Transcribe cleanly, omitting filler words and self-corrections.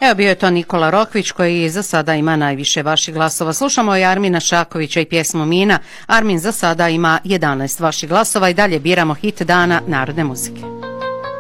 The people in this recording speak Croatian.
Evo bio je to Nikola Rokvić koji za sada ima najviše vaših glasova. Slušamo i Armina Šakovića i pjesmu Mina. Armin za sada ima 11 vaših glasova i dalje biramo hit dana narodne muzike.